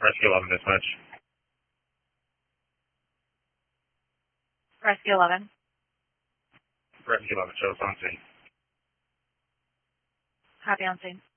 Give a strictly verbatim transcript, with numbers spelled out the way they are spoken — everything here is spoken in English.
Rescue eleven dispatch. Rescue eleven. Rescue eleven shows on scene. Copy on scene.